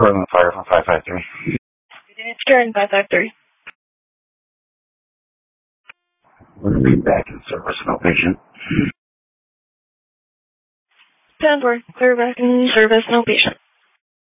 Portland Fire from 553. Turn 553. We're going to be back in service, no patient. 10-4, clear back in service, no patient.